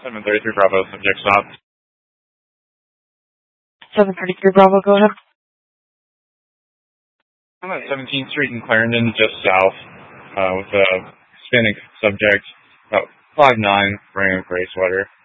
733 Bravo, subject stop. 733 Bravo, go ahead. I'm at 17th Street in Clarendon, just south, with a Hispanic subject, about 5'9", wearing a gray sweater.